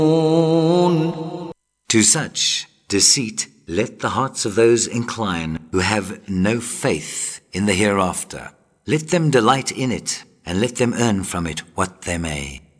To such deceit let the hearts of those incline who have no faith in the hereafter. Let them delight in it, and let them earn from it what they may.